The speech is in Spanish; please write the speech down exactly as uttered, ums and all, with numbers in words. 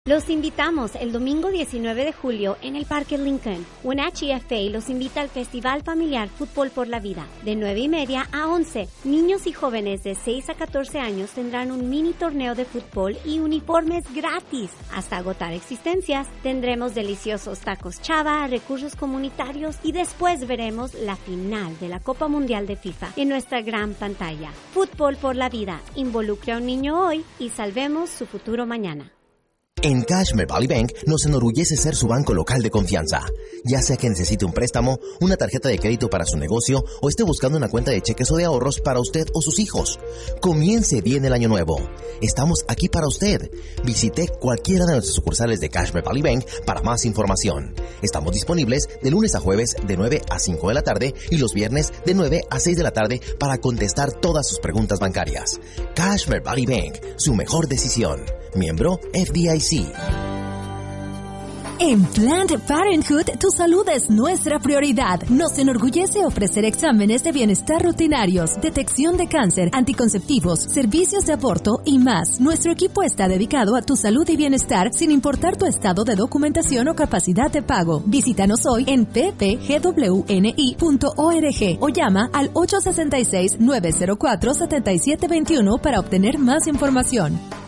Los invitamos el domingo diecinueve de julio en el Parque Lincoln. Wenatchee F A los invita al Festival Familiar Fútbol por la Vida. De nueve y media a once, niños y jóvenes de seis a catorce años tendrán un mini torneo de fútbol y uniformes gratis. Hasta agotar existencias, tendremos deliciosos tacos chava, recursos comunitarios y después veremos la final de la Copa Mundial de FIFA en nuestra gran pantalla. Fútbol por la Vida. Involucre a un niño hoy y salvemos su futuro mañana. En Cashmere Valley Bank nos enorgullece ser su banco local de confianza. Ya sea que necesite un préstamo, una tarjeta de crédito para su negocio o esté buscando una cuenta de cheques o de ahorros para usted o sus hijos. Comience bien el año nuevo. Estamos aquí para usted. Visite cualquiera de nuestras sucursales de Cashmere Valley Bank para más información. Estamos disponibles de lunes a jueves de nueve a cinco de la tarde y los viernes de nueve a seis de la tarde para contestar todas sus preguntas bancarias. Cashmere Valley Bank, su mejor decisión. Miembro F D I C. En Planned Parenthood, tu salud es nuestra prioridad. Nos enorgullece ofrecer exámenes de bienestar rutinarios, detección de cáncer, anticonceptivos, servicios de aborto y más. Nuestro equipo está dedicado a tu salud y bienestar sin importar tu estado de documentación o capacidad de pago. Visítanos hoy en p p g w n i punto org o llama al ocho seis seis, nueve cero cuatro, siete siete dos uno para obtener más información.